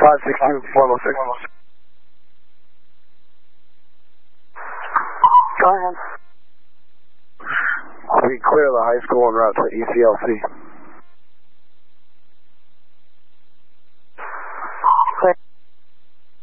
562 106. Go ahead. We clear the high school en route to ECLC.